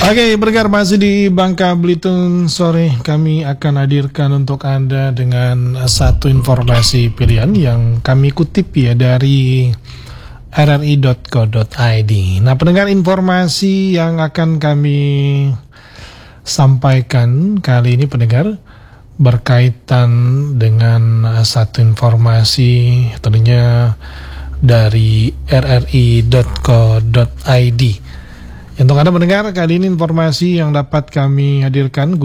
Oke, pendengar masih di Bangka Belitung sore, kami akan hadirkan untuk Anda dengan satu informasi pilihan yang kami kutip ya dari rri.co.id. Nah, pendengar, informasi yang akan kami sampaikan kali ini pendengar berkaitan dengan satu informasi tentunya dari rri.co.id. Untuk Anda mendengar, kali ini informasi yang dapat kami hadirkan